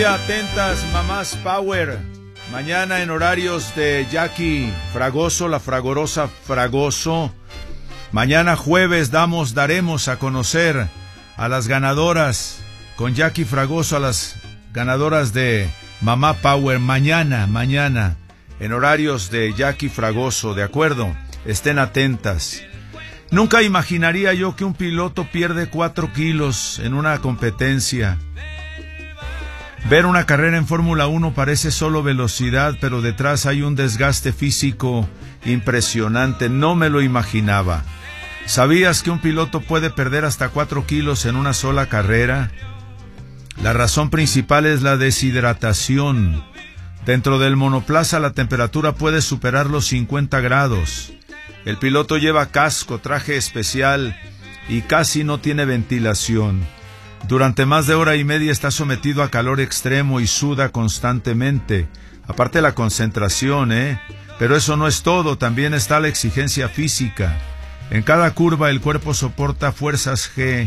Atentas, mamás Power. Mañana en horarios de Jackie Fragoso, la fragorosa Fragoso. Mañana jueves daremos a conocer a las ganadoras con Jackie Fragoso, a las ganadoras de Mamá Power. Mañana, en horarios de Jackie Fragoso, ¿de acuerdo? Estén atentas. Nunca imaginaría yo que un piloto pierde 4 kilos en una competencia. Ver una carrera en Fórmula 1 parece solo velocidad, pero detrás hay un desgaste físico impresionante. No me lo imaginaba. ¿Sabías que un piloto puede perder hasta 4 kilos en una sola carrera? La razón principal es la deshidratación. Dentro del monoplaza la temperatura puede superar los 50 grados. El piloto lleva casco, traje especial y casi no tiene ventilación. Durante más de hora y media está sometido a calor extremo y suda constantemente. Aparte la concentración, Pero eso no es todo, también está la exigencia física. En cada curva el cuerpo soporta fuerzas G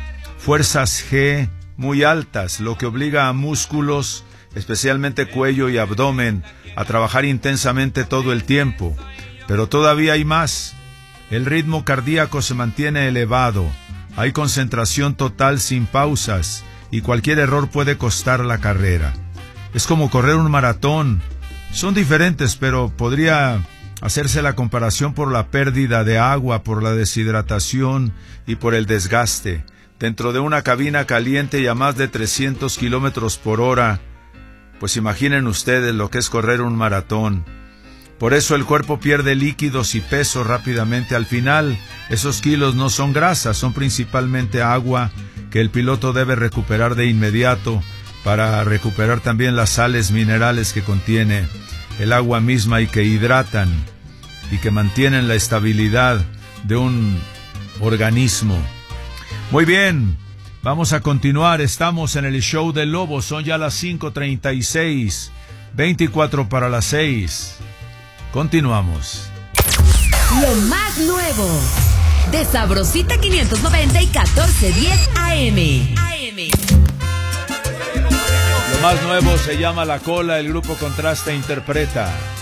muy altas, lo que obliga a músculos, especialmente cuello y abdomen, a trabajar intensamente todo el tiempo. Pero todavía hay más. El ritmo cardíaco se mantiene elevado. Hay concentración total sin pausas y cualquier error puede costar la carrera. Es como correr un maratón. Son diferentes, pero podría hacerse la comparación por la pérdida de agua, por la deshidratación y por el desgaste. Dentro de una cabina caliente y a más de 300 kilómetros por hora, pues imaginen ustedes lo que es correr un maratón. Por eso el cuerpo pierde líquidos y peso rápidamente. Al final, esos kilos no son grasa, son principalmente agua que el piloto debe recuperar de inmediato para recuperar también las sales minerales que contiene el agua misma y que hidratan y que mantienen la estabilidad de un organismo. Muy bien, vamos a continuar. Estamos en el show del Lobo. Son ya las 5:36, 24 para las 6. Continuamos. Lo más nuevo de Sabrosita 590 y 1410 AM. Lo más nuevo se llama La Cola. El grupo Contraste interpreta.